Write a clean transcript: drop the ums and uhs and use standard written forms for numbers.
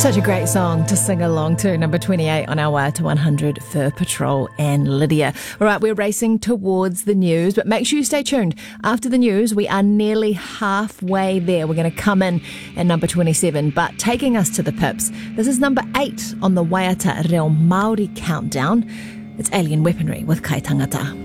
Such a great song to sing along to, number 28 on our way to 100 for Patrol and Lydia. All right, we're racing towards the news, but make sure you stay tuned. After the news, we are nearly halfway there. We're going to come in at number 27, but taking us to the pips, this is number 8 on the Waiata Reo Māori countdown. It's Alien Weaponry with Kai Tangata.